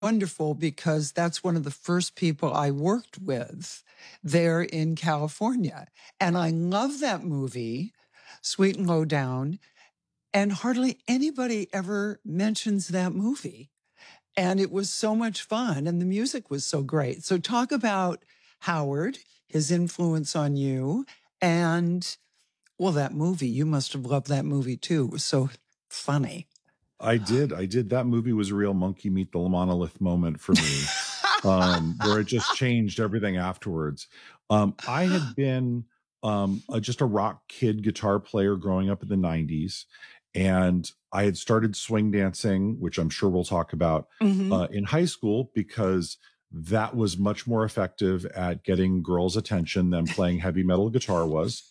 wonderful because that's one of the first people I worked with there in California. And I love that movie, Sweet and Low Down, and hardly anybody ever mentions that movie. And it was so much fun and the music was so great. So talk about Howard, his influence on you, and well, that movie, you must have loved that movie too. It was so funny. I did. That movie was a real Monkey Meet the Monolith moment for me, where it just changed everything afterwards. I had been just a rock kid guitar player growing up in the 90s. And I had started swing dancing, which I'm sure we'll talk about, in high school, because that was much more effective at getting girls' attention than playing heavy metal guitar was.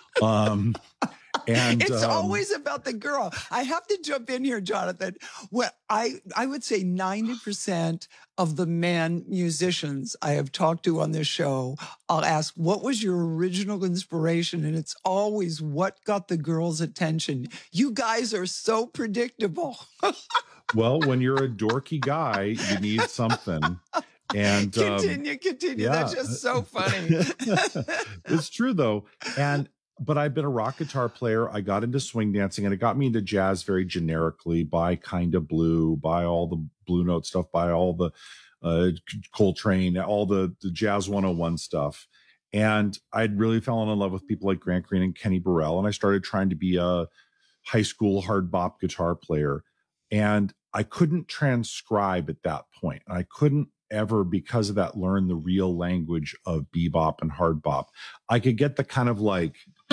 And it's always about the girl. I have to jump in here, Jonathan. Well, I would say 90% of the men musicians I have talked to on this show, I'll ask, what was your original inspiration? And it's always what got the girls' attention. You guys are so predictable. Well, when you're a dorky guy, you need something. And continue. Yeah. That's just so funny. It's true though. But I've been a rock guitar player. I got into swing dancing and it got me into jazz very generically, by Kind of Blue, by all the Blue Note stuff, by all the Coltrane, all the Jazz 101 stuff. And I'd really fallen in love with people like Grant Green and Kenny Burrell. And I started trying to be a high school hard bop guitar player. And I couldn't transcribe at that point. I couldn't ever, because of that, learn the real language of bebop and hard bop. I could get the kind of like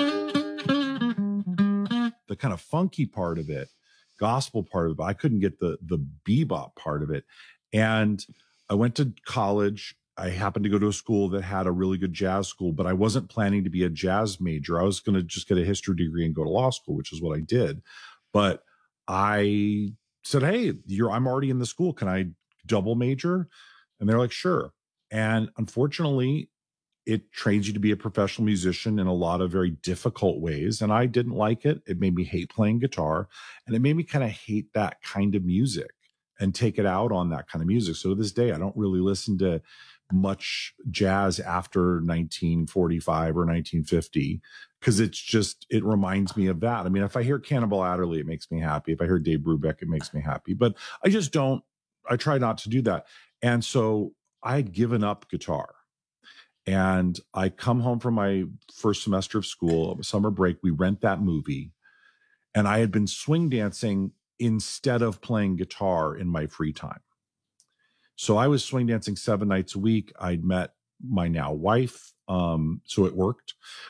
the kind of funky part of it, gospel part of it, but I couldn't get the bebop part of it. And I went to college. I happened to go to a school that had a really good jazz school, but I wasn't planning to be a jazz major. I was going to just get a history degree and go to law school, which is what I did. But I said, hey, I'm already in the school. Can I double major? And they're like, sure. And unfortunately, it trains you to be a professional musician in a lot of very difficult ways. And I didn't like it. It made me hate playing guitar. And it made me kind of hate that kind of music and take it out on that kind of music. So to this day, I don't really listen to much jazz after 1945 or 1950, because it reminds me of that. I mean, if I hear Cannonball Adderley, it makes me happy. If I hear Dave Brubeck, it makes me happy. But I try not to do that. And so I had given up guitar. And I come home from my first semester of school, summer break, we rent that movie. And I had been swing dancing instead of playing guitar in my free time. So I was swing dancing 7 nights a week. I'd met my now wife. So it worked.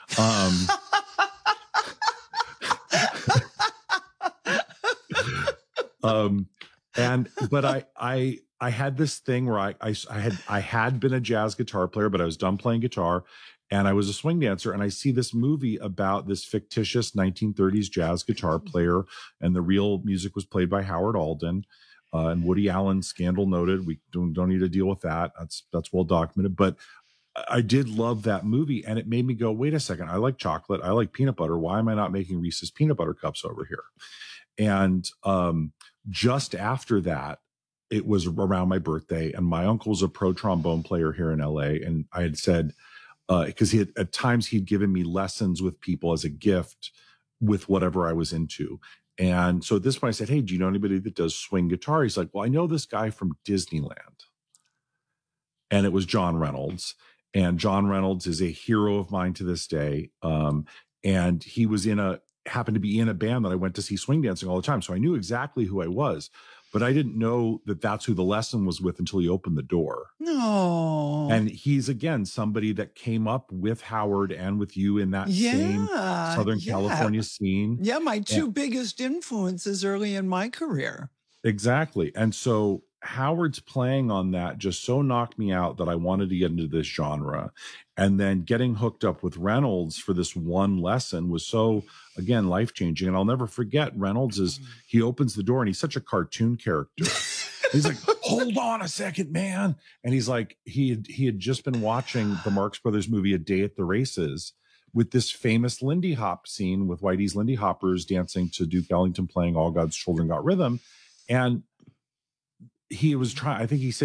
But I had this thing where I had been a jazz guitar player, but I was done playing guitar and I was a swing dancer. And I see this movie about this fictitious 1930s jazz guitar player, and the real music was played by Howard Alden, and Woody Allen, scandal noted. We don't need to deal with that. That's well documented. But I did love that movie, and it made me go, wait a second, I like chocolate, I like peanut butter. Why am I not making Reese's peanut butter cups over here? And just after that, it was around my birthday, and my uncle's a pro trombone player here in LA. And I had said, because at times he'd given me lessons with people as a gift with whatever I was into. And so at this point I said, hey, do you know anybody that does swing guitar? He's like, well, I know this guy from Disneyland. And it was John Reynolds. And John Reynolds is a hero of mine to this day. And he was happened to be in a band that I went to see swing dancing all the time. So I knew exactly who I was, but I didn't know that that's who the lesson was with until he opened the door. No. And he's, again, somebody that came up with Howard and with you in that same Southern California scene. Yeah, my two biggest influences early in my career. Exactly. And so Howard's playing on that just so knocked me out that I wanted to get into this genre. And then getting hooked up with Reynolds for this one lesson was so, again, life-changing. And I'll never forget, Reynolds he opens the door and he's such a cartoon character. He's like, hold on a second, man. And he's like, he had just been watching the Marx Brothers movie, A Day at the Races, with this famous Lindy Hop scene with Whitey's Lindy Hoppers dancing to Duke Ellington playing All God's Children Got Rhythm. And he was trying, I think he said